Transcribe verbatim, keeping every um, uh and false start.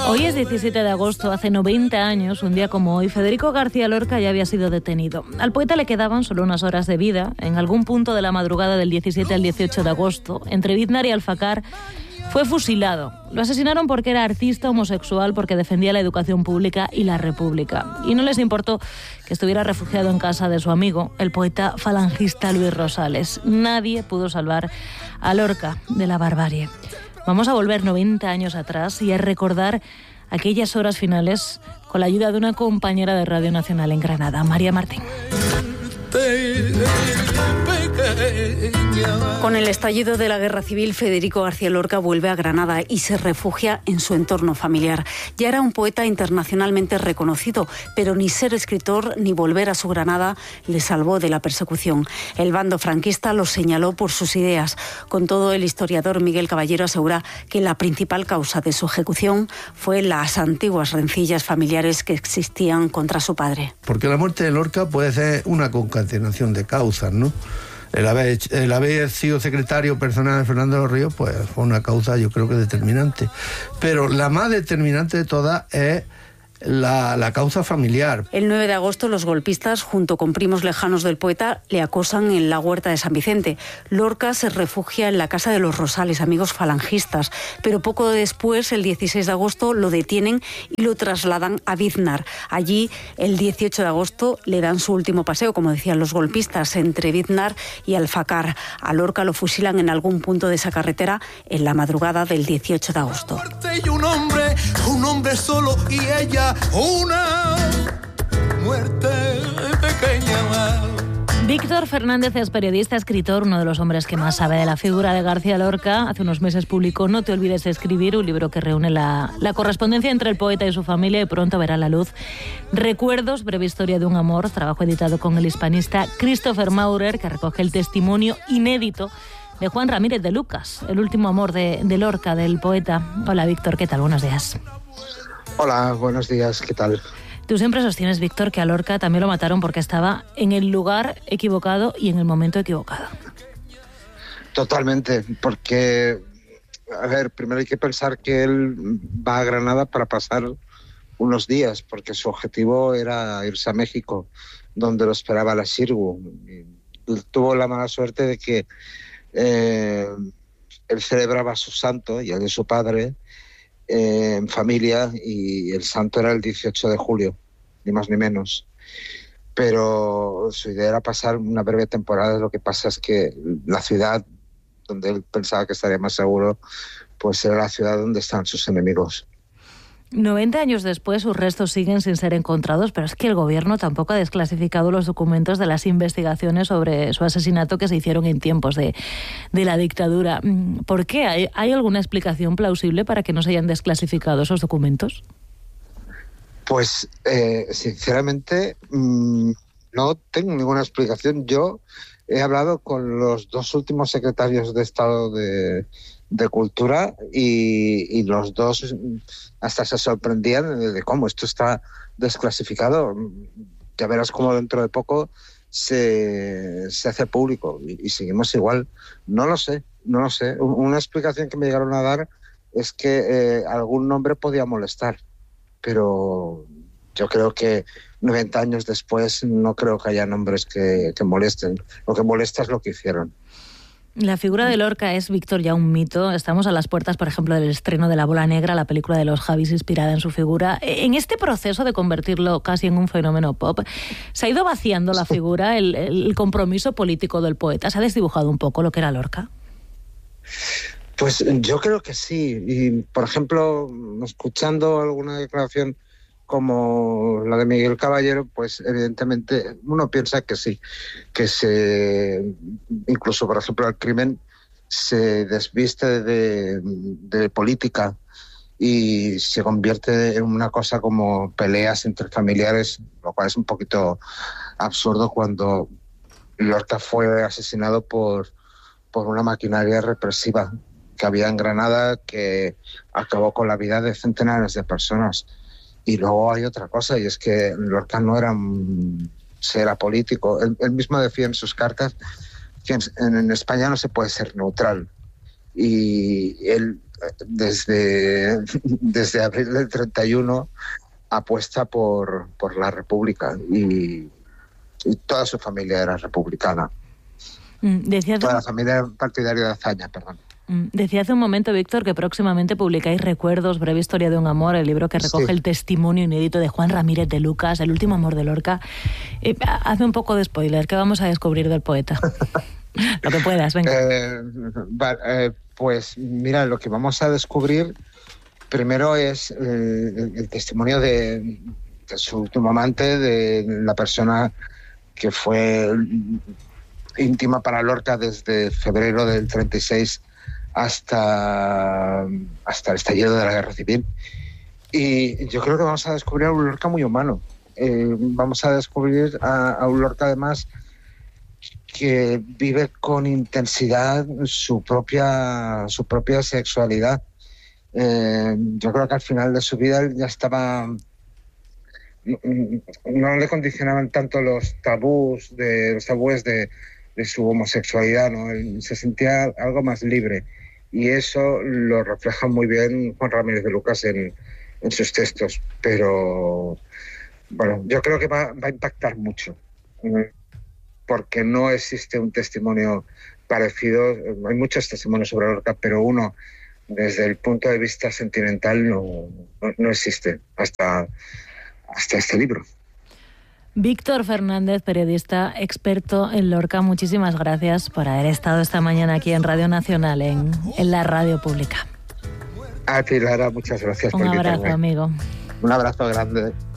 Hoy es diecisiete de agosto, hace noventa años, un día como hoy, Federico García Lorca ya había sido detenido. Al poeta le quedaban solo unas horas de vida. En algún punto de la madrugada del diecisiete al dieciocho de agosto, entre Biznar y Alfacar, fue fusilado. Lo asesinaron porque era artista homosexual, porque defendía la educación pública y la república. Y no les importó que estuviera refugiado en casa de su amigo, el poeta falangista Luis Rosales. Nadie pudo salvar a Lorca de la barbarie. Vamos a volver noventa años atrás y a recordar aquellas horas finales con la ayuda de una compañera de Radio Nacional en Granada, María Martín. Con el estallido de la Guerra Civil, Federico García Lorca vuelve a Granada y se refugia en su entorno familiar. Ya era un poeta internacionalmente reconocido, pero ni ser escritor ni volver a su Granada le salvó de la persecución. El bando franquista lo señaló por sus ideas. Con todo, el historiador Miguel Caballero asegura que la principal causa de su ejecución fue las antiguas rencillas familiares que existían contra su padre. Porque la muerte de Lorca puede ser una concatenación de causas, ¿no? El haber, el haber sido secretario personal de Fernando de los Ríos, pues fue una causa, yo creo que determinante. Pero la más determinante de todas es La, la causa familiar. El nueve de agosto los golpistas, junto con primos lejanos del poeta, le acosan en la huerta de San Vicente. Lorca se refugia en la casa de los Rosales, amigos falangistas, pero poco después, el dieciséis de agosto, lo detienen y lo trasladan a Biznar. Allí, el dieciocho de agosto, le dan su último paseo, como decían los golpistas, entre Biznar y Alfacar. A Lorca lo fusilan en algún punto de esa carretera en la madrugada del dieciocho de agosto. Y un hombre, un hombre solo y ella una muerte pequeña. Víctor Fernández es periodista, escritor, uno de los hombres que más sabe de la figura de García Lorca. Hace unos meses publicó No te olvides de escribir, un libro que reúne la, la correspondencia entre el poeta y su familia, y pronto verá la luz Recuerdos, breve historia de un amor, trabajo editado con el hispanista Christopher Maurer, que recoge el testimonio inédito de Juan Ramírez de Lucas, el último amor de, de Lorca, del poeta. Hola Víctor, ¿qué tal? Buenos días. Hola, buenos días, ¿qué tal? Tú siempre sostienes, Víctor, que a Lorca también lo mataron porque estaba en el lugar equivocado y en el momento equivocado. Totalmente, porque, a ver, primero hay que pensar que él va a Granada para pasar unos días, porque su objetivo era irse a México, donde lo esperaba la Xirgu. Tuvo la mala suerte de que eh, él celebraba a su santo y el de su padre, Eh, en familia, y el santo era el dieciocho de julio, ni más ni menos. Pero su idea era pasar una breve temporada. Lo que pasa es que la ciudad donde él pensaba que estaría más seguro, pues era la ciudad donde están sus enemigos. noventa años después, sus restos siguen sin ser encontrados, pero es que el gobierno tampoco ha desclasificado los documentos de las investigaciones sobre su asesinato que se hicieron en tiempos de, de la dictadura. ¿Por qué? ¿Hay, ¿Hay alguna explicación plausible para que no se hayan desclasificado esos documentos? Pues, eh, sinceramente, mmm, no tengo ninguna explicación. Yo he hablado con los dos últimos secretarios de Estado de... de Cultura y, y los dos hasta se sorprendían de, de cómo esto está desclasificado. Ya verás cómo dentro de poco se, se hace público y, y seguimos igual. No lo sé, no lo sé. Una explicación que me llegaron a dar es que eh, algún nombre podía molestar, pero yo creo que noventa años después no creo que haya nombres que, que molesten. Lo que molesta es lo que hicieron. La figura de Lorca es, Víctor, ya un mito. Estamos a las puertas, por ejemplo, del estreno de La Bola Negra, la película de los Javis inspirada en su figura. En este proceso de convertirlo casi en un fenómeno pop, ¿se ha ido vaciando la figura, el, el compromiso político del poeta? ¿Se ha desdibujado un poco lo que era Lorca? Pues yo creo que sí. Y, por ejemplo, escuchando alguna declaración como la de Miguel Caballero, pues evidentemente uno piensa que sí, que se, incluso por ejemplo el crimen se desviste de, de política y se convierte en una cosa como peleas entre familiares, lo cual es un poquito absurdo cuando Lorca fue asesinado por, por una maquinaria represiva que había en Granada que acabó con la vida de centenares de personas. Y luego hay otra cosa, y es que Lorca no era, era político. Él, él mismo decía en sus cartas que en, en España no se puede ser neutral. Y él desde, desde abril del treinta y uno apuesta por, por la República y, y toda su familia era republicana. Decía Toda la familia partidaria de Azaña, perdón. Decía hace un momento, Víctor, que próximamente publicáis Recuerdos, breve historia de un amor, el libro que recoge sí. el testimonio inédito de Juan Ramírez de Lucas, el último amor de Lorca. Eh, hazme un poco de spoiler, ¿qué vamos a descubrir del poeta? Lo que puedas, venga. Eh, va, eh, pues mira, lo que vamos a descubrir primero es eh, el, el testimonio de, de su último amante, de la persona que fue íntima para Lorca desde febrero del treinta y seis hasta, hasta el estallido de la Guerra Civil. Y yo creo que vamos a descubrir a un Lorca muy humano. Eh, vamos a descubrir a, a un Lorca, además, que vive con intensidad su propia, su propia sexualidad. Eh, yo creo que al final de su vida él ya estaba... No le condicionaban tanto los tabús de los tabúes de, de su homosexualidad, ¿no? Él se sentía algo más libre. Y eso lo refleja muy bien Juan Ramírez de Lucas en, en sus textos. Pero, bueno, yo creo que va, va a impactar mucho, porque no existe un testimonio parecido. Hay muchos testimonios sobre Lorca, pero uno, desde el punto de vista sentimental, no, no, no existe hasta, hasta este libro. Víctor Fernández, periodista experto en Lorca, muchísimas gracias por haber estado esta mañana aquí en Radio Nacional, en, en la radio pública. A ti, Lara, muchas gracias por invitarme. Un abrazo, amigo. Un abrazo grande.